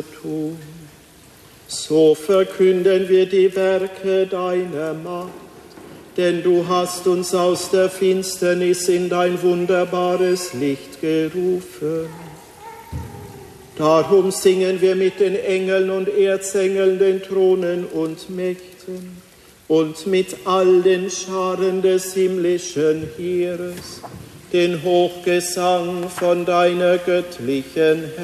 tun. So verkünden wir die Werke deiner Macht, denn du hast uns aus der Finsternis in dein wunderbares Licht gerufen. Darum singen wir mit den Engeln und Erzengeln, den Thronen und Mächten und mit all den Scharen des himmlischen Heeres den Hochgesang von deiner göttlichen